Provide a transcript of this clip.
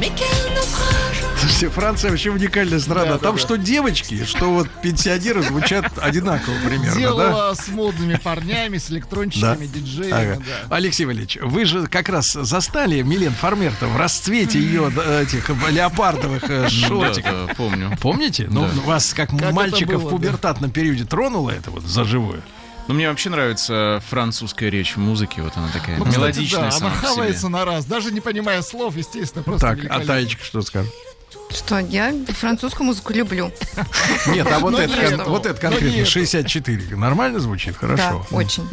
Слушайте, Франция вообще уникальная страна. Да, Там да. что девочки, что вот пенсионеры звучат одинаково примерно, да? Дело с модными парнями, с электронщиками, диджеями. Ага. Да. Алексей Валерьевич, вы же как раз застали Милен Фармер-то в расцвете ее этих леопардовых шортиков. Да, помню. Помните? Ну, Да. вас, как это мальчика в было, пубертатном периоде, тронуло это вот за живое? Ну, мне вообще нравится французская речь в музыке. Вот она такая Ну, кстати, мелодичная да, сама она по себе. хавается на раз, даже не понимая слов, естественно, просто Так, а великолепно. Таечка что скажет? Что, я французскую музыку люблю. Нет, а вот Ну, это нет, вот это ну, конкретно нет. 64. Нормально звучит? Да, Хорошо. очень.